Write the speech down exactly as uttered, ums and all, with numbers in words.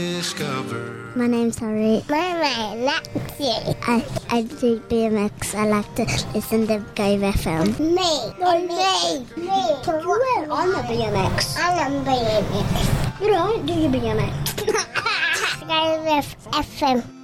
Discover. My name's Harry. My name's Lexi. I, I do B M X. I like to listen to Gove F M. Me. Me. Me. Me. You went on the B M X. I'm on B M X. You don't do your B M X. Gove F M.